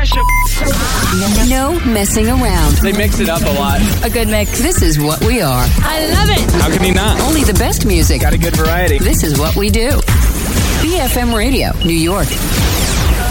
session. No messing around. They mix it up a lot. A good mix. This is what we are. I love it. How can you not? Only the best music. Got a good variety. This is what we do. BFM Radio, New York.